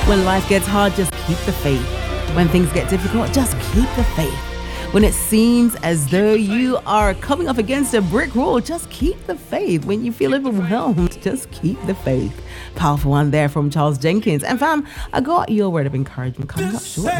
When life gets hard, just keep the faith. When things get difficult, just keep the faith. When it seems as though you are coming up against a brick wall, just keep the faith. When you feel overwhelmed, just keep the faith. Powerful one there from Charles Jenkins. And fam, I got your word of encouragement coming up shortly.